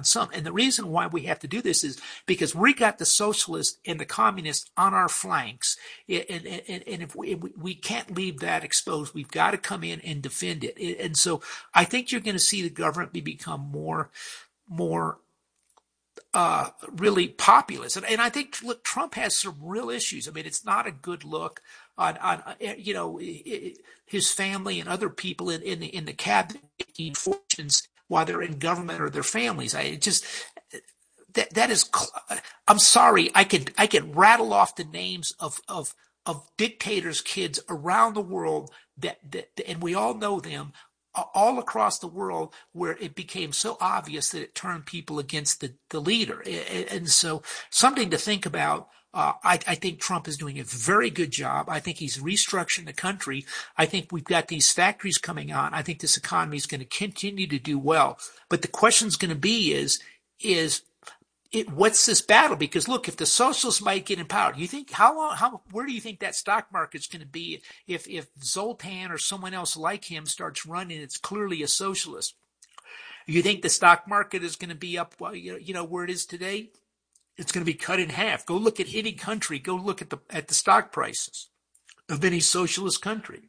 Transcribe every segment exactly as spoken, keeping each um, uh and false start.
some. And the reason why we have to do this is because we got the socialists and the communists on our flanks. And, and, and if we, we can't leave that exposed, we've got to come in and defend it. And so I think you're going to see the government become more, more, uh, really populist. And, and I think, look, Trump has some real issues. I mean, it's not a good look on, on, you know, his family and other people in, in the, in the cabinet making fortunes while they're in government or their families. I just, that, that is, I'm sorry. I could, I could rattle off the names of, of, of dictators' kids around the world that, that, and we all know them, all across the world, where it became so obvious that it turned people against the, the leader. And so something to think about. Uh, I, I think Trump is doing a very good job. I think he's restructuring the country. I think we've got these factories coming on. I think this economy is going to continue to do well. But the question is going to be is, is it, what's this battle? Because look, if the socialists might get in power, you think how long, how, where do you think that stock market's going to be if, if Zoltan or someone else like him starts running? It's clearly a socialist. You think the stock market is going to be up, you know, where it is today? It's going to be cut in half. Go look at any country. Go look at the at the stock prices of any socialist country.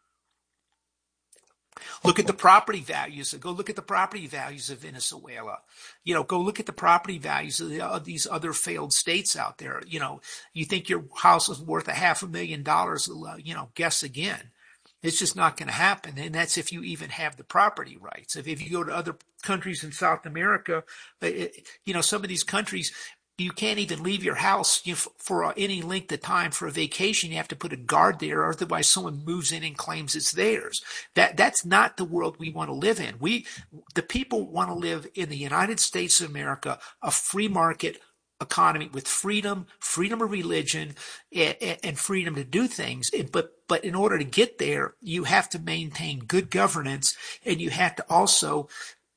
Look at the property values. Go look at the property values of Venezuela. You know, go look at the property values of, the, of these other failed states out there. You know, you think your house is worth a half a million dollars, you know, guess again. It's just not going to happen. And that's if you even have the property rights. If, if you go to other countries in South America, it, you know, some of these countries, you can't even leave your house you know, for any length of time for a vacation. You have to put a guard there, or otherwise someone moves in and claims it's theirs. That that's not the world we want to live in. We, the people, want to live in the United States of America, a free market economy with freedom, freedom of religion, and, and freedom to do things. But but in order to get there, you have to maintain good governance, and you have to also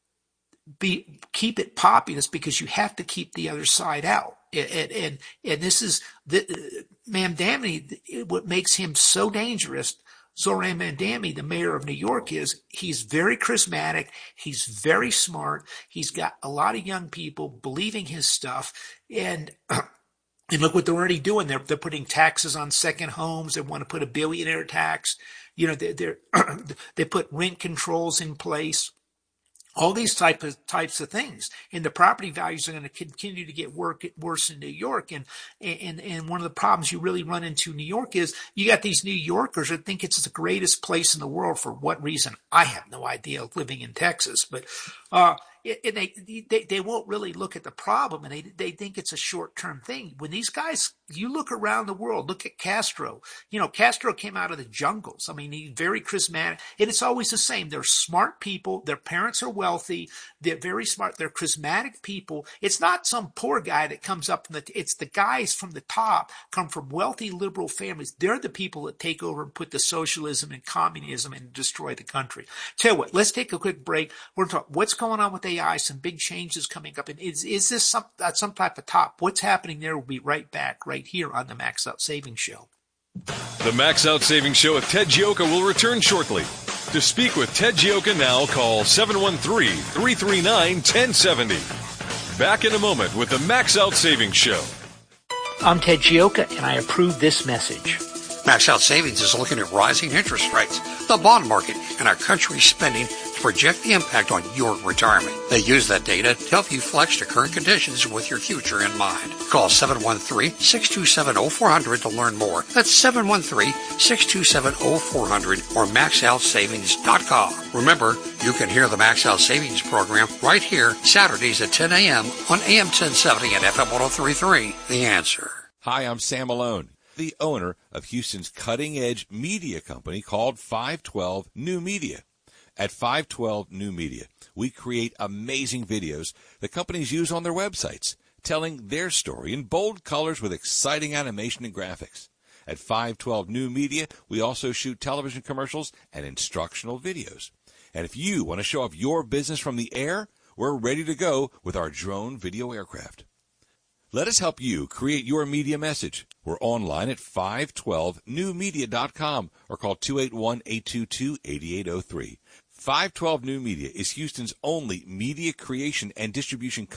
be keep it populist, because you have to keep the other side out. And and, and this is the Mamdani. What makes him so dangerous, Zoran Mamdani, the mayor of New York, is he's very charismatic. He's very smart. He's got a lot of young people believing his stuff. And and look what they're already doing. They're they're putting taxes on second homes. They want to put a billionaire tax. You know, they're, they're they put rent controls in place. All these type of types of things, and the property values are going to continue to get work, worse in New York. And and and one of the problems you really run into in New York is you got these New Yorkers that think it's the greatest place in the world. For what reason? I have no idea. Living in Texas, but uh, and they they they won't really look at the problem, and they they think it's a short term thing. When these guys, you look around the world, look at Castro. You know, Castro came out of the jungles. I mean, he's very charismatic, and it's always the same. They're smart people. Their parents are wealthy. They're very smart. They're charismatic people. It's not some poor guy that comes up from the. It's the guys from the top, come from wealthy liberal families. They're the people that take over and put the socialism and communism and destroy the country. Tell you what, let's take a quick break. We're going to talk what's going on with A I. Some big changes coming up. And is is this some uh, some type of top? What's happening there? We'll be right back right here on the Max Out Savings Show. The Max Out Savings Show with Ted Gioka will return shortly. To speak with Ted Gioka now, call seven one three, three three nine, one zero seven zero. Back in a moment with the Max Out Savings Show. I'm Ted Gioka, and I approve this message. Max Out Savings is looking at rising interest rates, the bond market, and our country's spending to project the impact on your retirement. They use that data to help you flex to current conditions with your future in mind. Call seven one three, six two seven, zero four zero zero to learn more. That's seven one three, six two seven, zero four zero zero or max out savings dot com. Remember, you can hear the Max Out Savings program right here Saturdays at ten a.m. on A M ten seventy and F M ten thirty-three. The Answer. Hi, I'm Sam Malone, the owner of Houston's cutting-edge media company called five twelve New Media. At five twelve New Media, we create amazing videos that companies use on their websites, telling their story in bold colors with exciting animation and graphics. At five twelve New Media, we also shoot television commercials and instructional videos. And if you want to show off your business from the air, we're ready to go with our drone video aircraft. Let us help you create your media message. We're online at five twelve new media dot com or call two eight one, eight two two, eight eight zero three. five twelve New Media is Houston's only media creation and distribution company.